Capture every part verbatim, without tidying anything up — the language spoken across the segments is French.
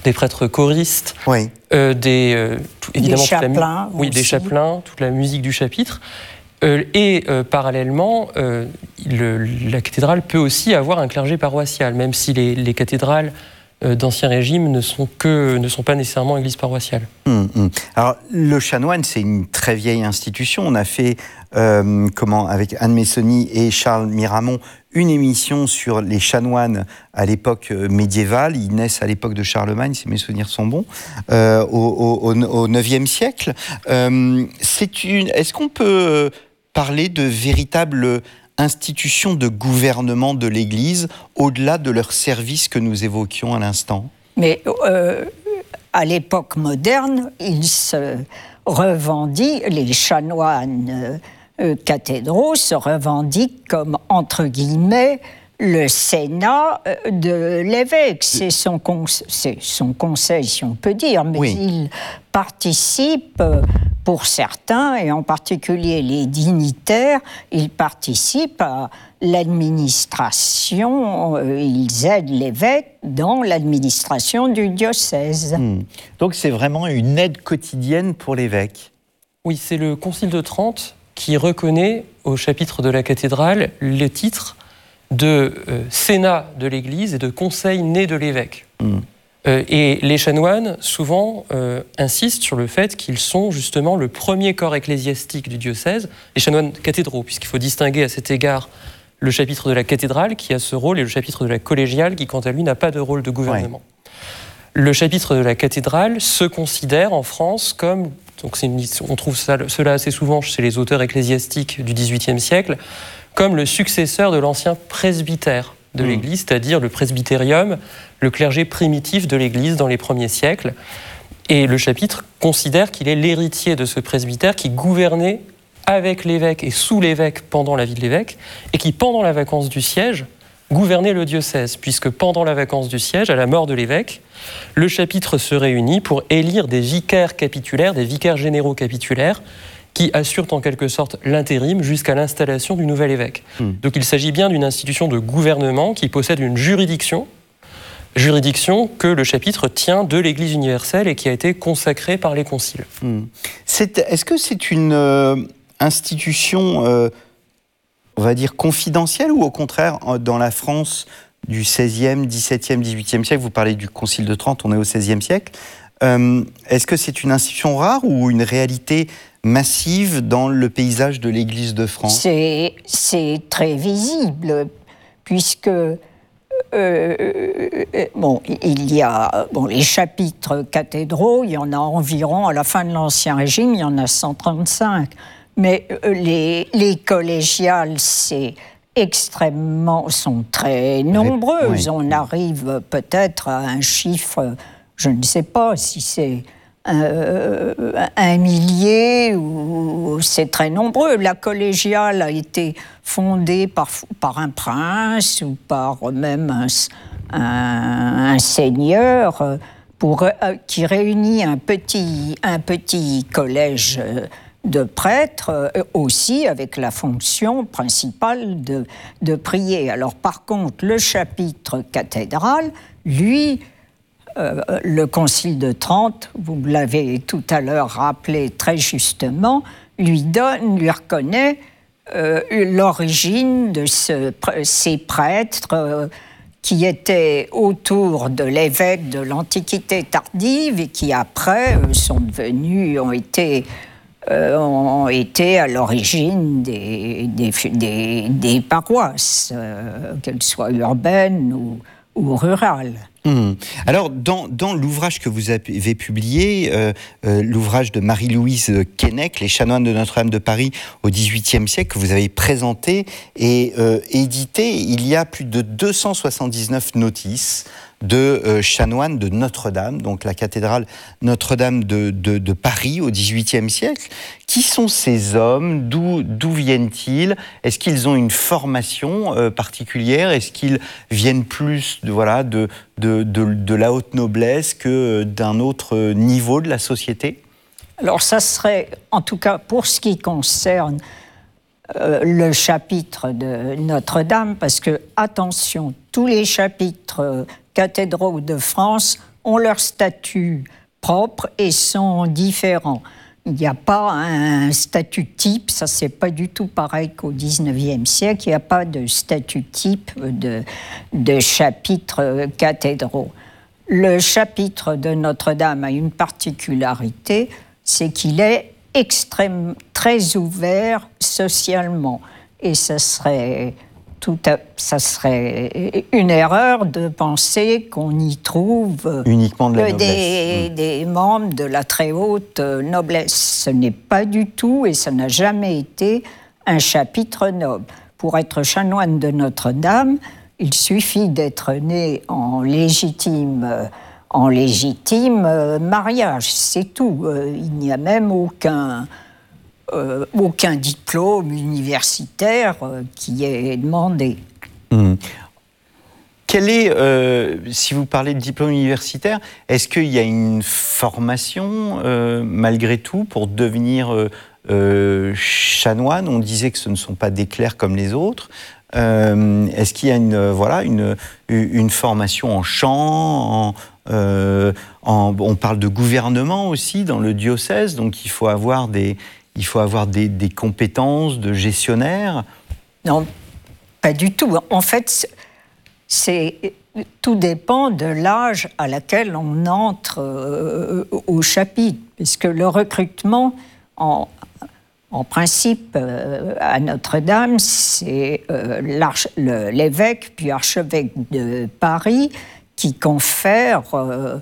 des prêtres choristes, oui. euh, des, euh, tout, évidemment, des chapelains, oui, des chapelains, toute la musique du chapitre. Euh, et euh, parallèlement, euh, le, la cathédrale peut aussi avoir un clergé paroissial, même si les, les cathédrales euh, d'Ancien Régime ne sont, que, ne sont pas nécessairement églises paroissiales. Hum, hum. Alors, le chanoine, c'est une très vieille institution. On a fait, euh, comment, avec Anne Messonnier et Charles Miramont, une émission sur les chanoines à l'époque médiévale. Ils naissent à l'époque de Charlemagne, si mes souvenirs sont bons, euh, au, au, au neuvième siècle. Euh, c'est une, est-ce qu'on peut parler de véritables institutions de gouvernement de l'Église, au-delà de leur service que nous évoquions à l'instant? Mais euh, à l'époque moderne, ils se revendiquent, les chanoines euh, cathédraux se revendiquent comme, entre guillemets, le Sénat de l'évêque. C'est son, con- c'est son conseil, si on peut dire, mais oui. il participe, pour certains, et en particulier les dignitaires, ils participent à l'administration, ils aident l'évêque dans l'administration du diocèse. Mmh. Donc c'est vraiment une aide quotidienne pour l'évêque. Oui, c'est le Concile de Trente qui reconnaît au chapitre de la cathédrale le titre de euh, Sénat de l'Église et de Conseil né de l'évêque. Mmh. Euh, et les chanoines, souvent, euh, insistent sur le fait qu'ils sont justement le premier corps ecclésiastique du diocèse, les chanoines cathédraux, puisqu'il faut distinguer à cet égard le chapitre de la cathédrale qui a ce rôle et le chapitre de la collégiale qui, quant à lui, n'a pas de rôle de gouvernement. Ouais. Le chapitre de la cathédrale se considère en France comme, donc c'est une, on trouve ça, cela assez souvent chez les auteurs ecclésiastiques du dix-huitième siècle, comme le successeur de l'ancien presbytère de mmh. l'Église, c'est-à-dire le presbytérium, le clergé primitif de l'Église dans les premiers siècles. Et le chapitre considère qu'il est l'héritier de ce presbytère qui gouvernait avec l'évêque et sous l'évêque pendant la vie de l'évêque, et qui, pendant la vacance du siège, gouvernait le diocèse, puisque pendant la vacance du siège, à la mort de l'évêque, le chapitre se réunit pour élire des vicaires capitulaires, des vicaires généraux capitulaires, qui assurent en quelque sorte l'intérim jusqu'à l'installation du nouvel évêque. Mmh. Donc il s'agit bien d'une institution de gouvernement qui possède une juridiction, juridiction que le chapitre tient de l'Église universelle et qui a été consacrée par les conciles. Mmh. C'est, est-ce que c'est une euh, institution, euh, on va dire, confidentielle, ou au contraire, dans la France du seizième, dix-septième, dix-huitième siècle, vous parlez du Concile de Trente, on est au seizième siècle, euh, est-ce que c'est une institution rare ou une réalité massive dans le paysage de l'Église de France? C'est, c'est très visible, puisque euh, bon, il y a bon, les chapitres cathédraux, il y en a environ, à la fin de l'Ancien Régime, il y en a cent trente-cinq. Mais les, les collégiales, c'est extrêmement, sont très nombreuses. Oui. On arrive peut-être à un chiffre, je ne sais pas si c'est Euh, un millier, ou c'est très nombreux. La collégiale a été fondée par, par un prince ou par même un, un, un seigneur pour, qui réunit un petit, un petit collège de prêtres, aussi avec la fonction principale de, de prier. Alors par contre, le chapitre cathédral, lui, Euh, le Concile de Trente, vous l'avez tout à l'heure rappelé très justement, lui donne, lui reconnaît euh, l'origine de ce, ces prêtres euh, qui étaient autour de l'évêque de l'Antiquité tardive et qui après euh, sont devenus, ont été, euh, ont été à l'origine des, des, des, des paroisses, euh, qu'elles soient urbaines ou, ou rurales. Mmh. Alors, dans, dans l'ouvrage que vous avez publié, euh, euh, l'ouvrage de Marie-Louise Keinec, Les chanoines de Notre-Dame de Paris au dix-huitième siècle, que vous avez présenté et euh, édité, il y a plus de deux cent soixante-dix-neuf notices de euh, chanoines de Notre-Dame, donc la cathédrale Notre-Dame de, de, de Paris au dix-huitième siècle. Qui sont ces hommes? D'où, d'où viennent-ils? Est-ce qu'ils ont une formation euh, particulière? Est-ce qu'ils viennent plus de, voilà, de, de, de, de la haute noblesse que d'un autre niveau de la société? Alors ça serait, en tout cas pour ce qui concerne euh, le chapitre de Notre-Dame, parce que, attention, tous les chapitres cathédraux de France ont leur statut propre et sont différents. Il n'y a pas un statut type, ça c'est pas du tout pareil qu'au dix-neuvième siècle, il n'y a pas de statut type de, de chapitres cathédraux. Le chapitre de Notre-Dame a une particularité, c'est qu'il est extrêmement, très ouvert socialement. Et ça serait, tout à, ça serait une erreur de penser qu'on y trouve uniquement de la noblesse. Des, mmh. des membres de la très haute noblesse. Ce n'est pas du tout, et ça n'a jamais été, un chapitre noble. Pour être chanoine de Notre-Dame, il suffit d'être né en légitime, en légitime mariage, c'est tout. Il n'y a même aucun, euh, aucun diplôme universitaire qui est demandé. Mmh. Quel est, euh, si vous parlez de diplôme universitaire, est-ce qu'il y a une formation, euh, malgré tout, pour devenir euh, euh, chanoine? On disait que ce ne sont pas des clercs comme les autres. Euh, est-ce qu'il y a une, voilà, une, une formation en chant, en, euh, en, on parle de gouvernement aussi dans le diocèse, donc il faut avoir des, il faut avoir des, des compétences de gestionnaire? Non, pas du tout. En fait, c'est, tout dépend de l'âge à laquelle on entre euh, au chapitre, puisque le recrutement, en, en principe, euh, à Notre-Dame, c'est euh, le, l'évêque puis archevêque de Paris qui confère, euh,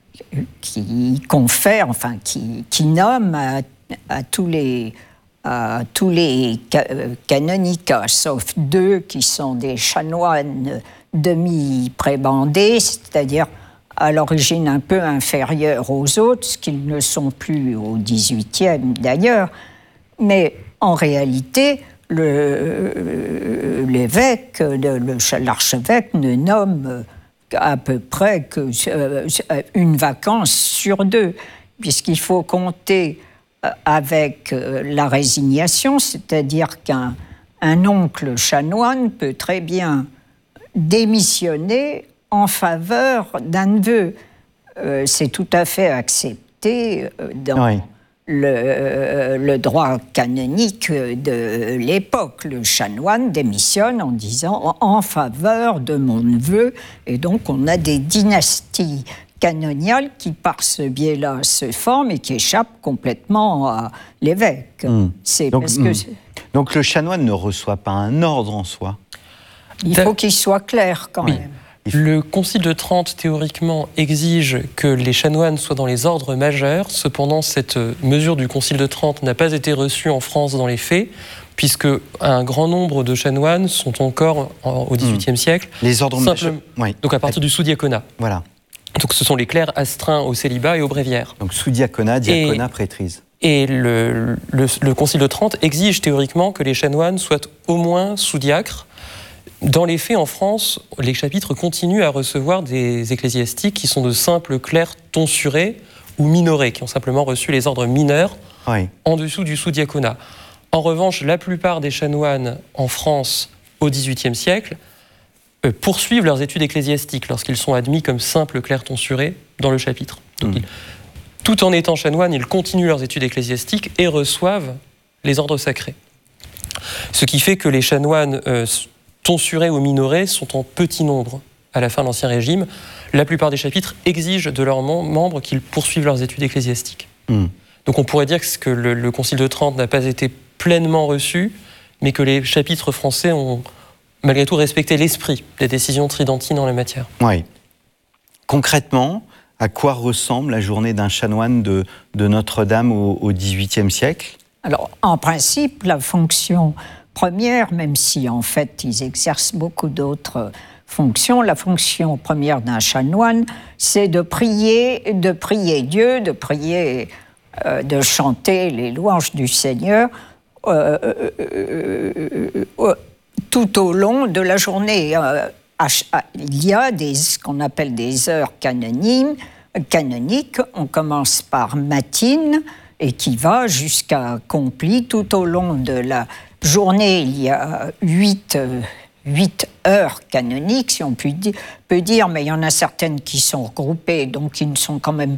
qui confère, enfin qui, qui nomme à, à tous les à tous les canonicats, sauf deux qui sont des chanoines demi-prébandés, c'est-à-dire à l'origine un peu inférieurs aux autres, ce qu'ils ne sont plus au dix-huitième d'ailleurs. Mais en réalité, le, l'évêque, le, l'archevêque ne nomme à peu près que euh, une vacance sur deux, puisqu'il faut compter avec la résignation, c'est-à-dire qu'un un oncle chanoine peut très bien démissionner en faveur d'un neveu. Euh, c'est tout à fait accepté dans oui. le, le droit canonique de l'époque. Le chanoine démissionne en disant « en faveur de mon neveu », et donc on a des dynasties canoniales qui, par ce biais-là, se forment et qui échappent complètement à l'évêque. Mmh. C'est donc, parce que mmh. donc le chanoine ne reçoit pas un ordre en soi. Il faut qu'il soit clair quand oui. même. Le Concile de Trente, théoriquement, exige que les chanoines soient dans les ordres majeurs. Cependant, cette mesure du Concile de Trente n'a pas été reçue en France dans les faits, puisque un grand nombre de chanoines sont encore au dix-huitième mmh. siècle. Les ordres majeurs. Oui. Donc à partir du sous-diaconat. Voilà. Donc ce sont les clercs astreints au célibat et au bréviaire. Donc sous-diaconat, diaconat, prêtrise. Et le, le, le Concile de Trente exige théoriquement que les chanoines soient au moins sous-diacres. Dans les faits, en France, les chapitres continuent à recevoir des ecclésiastiques qui sont de simples clercs tonsurés ou minorés, qui ont simplement reçu les ordres mineurs oui. en dessous du sous-diaconat. En revanche, la plupart des chanoines en France au dix-huitième siècle euh, poursuivent leurs études ecclésiastiques lorsqu'ils sont admis comme simples clercs tonsurés dans le chapitre. Donc, mmh. ils, tout en étant chanoines, ils continuent leurs études ecclésiastiques et reçoivent les ordres sacrés. Ce qui fait que les chanoines euh, tonsurés ou minorés sont en petit nombre à la fin de l'Ancien Régime. La plupart des chapitres exigent de leurs membres qu'ils poursuivent leurs études ecclésiastiques. Mmh. Donc on pourrait dire que le, le Concile de Trente n'a pas été pleinement reçu, mais que les chapitres français ont malgré tout respecté l'esprit des décisions tridentines en la matière. Oui. Concrètement, à quoi ressemble la journée d'un chanoine de, de Notre-Dame au, au dix-huitième siècle ? Alors, en principe, la fonction première, même si en fait ils exercent beaucoup d'autres fonctions, la fonction première d'un chanoine, c'est de prier, de prier Dieu, de prier, euh, de chanter les louanges du Seigneur euh, euh, euh, euh, tout au long de la journée. Euh, il y a des, ce qu'on appelle des heures canoniques. canoniques. On commence par matine et qui va jusqu'à accompli tout au long de la journée. Il y a huit, euh, huit heures canoniques, si on peut dire, peut dire, mais il y en a certaines qui sont regroupées, donc qui ne sont quand même